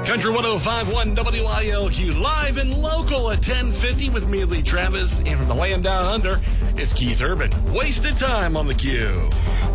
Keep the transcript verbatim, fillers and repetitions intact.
Country one oh five point one W I L Q, live and local at ten fifty with me, Lee Travis. And from the land down under, it's Keith Urban. Wasted time on the Q.